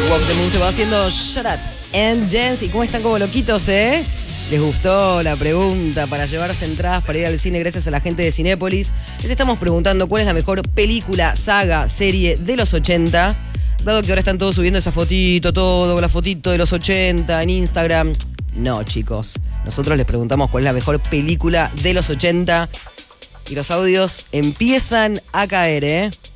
Walk the Moon se va haciendo Shut Up and Dance. ¿Y cómo están como loquitos, eh? ¿Les gustó la pregunta para llevarse entradas para ir al cine gracias a la gente de Cinépolis? Les estamos preguntando cuál es la mejor película, saga, serie de los 80. Dado que ahora están todos subiendo esa fotito, todo con la fotito de los 80 en Instagram. No, chicos. Nosotros les preguntamos cuál es la mejor película de los 80. Y los audios empiezan a caer, ¿eh?